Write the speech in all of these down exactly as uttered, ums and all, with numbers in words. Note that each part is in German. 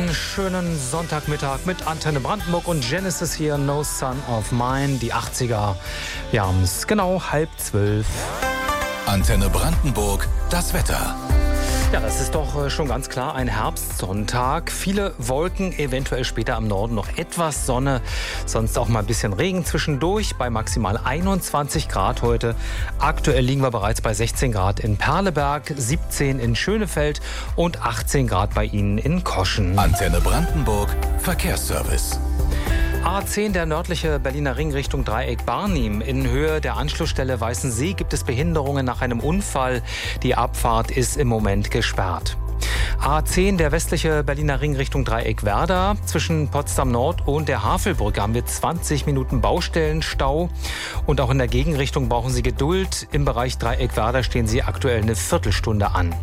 Einen schönen Sonntagmittag mit Antenne Brandenburg und Genesis hier, No Son of Mine, die achtziger. Wir haben es genau halb zwölf. Antenne Brandenburg, das Wetter. Ja, das ist doch schon ganz klar ein Herbstsonntag. Viele Wolken, eventuell später am Norden noch etwas Sonne, sonst auch mal ein bisschen Regen zwischendurch bei maximal einundzwanzig Grad heute. Aktuell liegen wir bereits bei sechzehn Grad in Perleberg, siebzehn in Schönefeld und achtzehn Grad bei Ihnen in Koschen. Antenne Brandenburg, Verkehrsservice. A zehn, der nördliche Berliner Ring Richtung Dreieck Barnim. In Höhe der Anschlussstelle Weißensee gibt es Behinderungen nach einem Unfall. Die Abfahrt ist im Moment gesperrt. A zehn, der westliche Berliner Ring Richtung Dreieck Werder. Zwischen Potsdam Nord und der Havelbrücke haben wir zwanzig Minuten Baustellenstau. Und auch in der Gegenrichtung brauchen Sie Geduld. Im Bereich Dreieck Werder stehen Sie aktuell eine Viertelstunde an.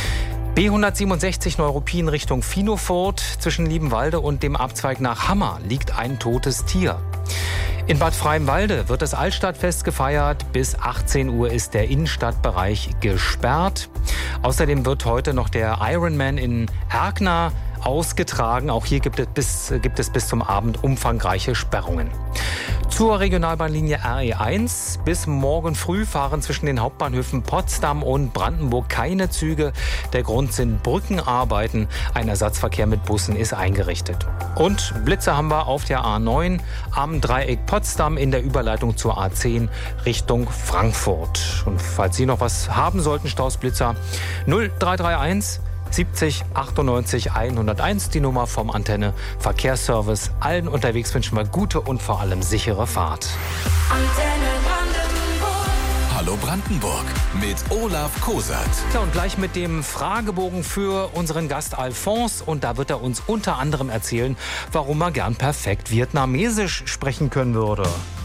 B hundertsiebenundsechzig Neuruppin Richtung Finofurt. Zwischen Liebenwalde und dem Abzweig nach Hammer liegt ein totes Tier. In Bad Freienwalde wird das Altstadtfest gefeiert. Bis achtzehn Uhr ist der Innenstadtbereich gesperrt. Außerdem wird heute noch der Ironman in Erkner ausgetragen. Auch hier gibt es bis, gibt es bis zum Abend umfangreiche Sperrungen. Zur Regionalbahnlinie R E eins. Bis morgen früh fahren zwischen den Hauptbahnhöfen Potsdam und Brandenburg keine Züge. Der Grund sind Brückenarbeiten. Ein Ersatzverkehr mit Bussen ist eingerichtet. Und Blitze haben wir auf der A neun am Dreieck Potsdam in der Überleitung zur A zehn Richtung Frankfurt. Und falls Sie noch was haben sollten, Stausblitzer, null drei drei eins siebzig achtundneunzig hunderteins, die Nummer vom Antenne Verkehrsservice. Allen unterwegs wünschen wir gute und vor allem sichere Fahrt. Antenne Brandenburg. Hallo Brandenburg mit Olaf Kosert. Ja, und gleich mit dem Fragebogen für unseren Gast Alphonse. Und da wird er uns unter anderem erzählen, warum er gern perfekt Vietnamesisch sprechen können würde.